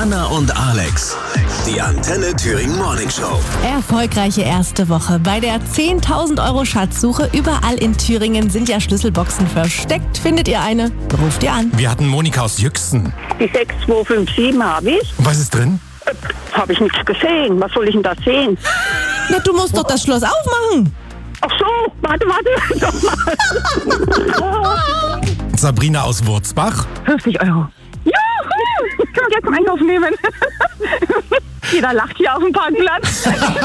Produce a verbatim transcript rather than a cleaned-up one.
Anna und Alex. Die Antenne Thüringen Morning Show. Erfolgreiche erste Woche. Bei der zehntausend Euro Schatzsuche überall in Thüringen sind ja Schlüsselboxen versteckt. Findet ihr eine? Ruft ihr an. Wir hatten Monika aus Jüchsen. Die sechs zwei fünf sieben habe ich. Und was ist drin? Äh, habe ich nichts gesehen. Was soll ich denn da sehen? Na, du musst doch das Schloss aufmachen. Ach so, warte, warte. Sabrina aus Wurzbach. fünfzig Euro. Juhu! Ich kann jetzt zum Einkaufen nehmen. Jeder lacht hier auf dem Parkplatz.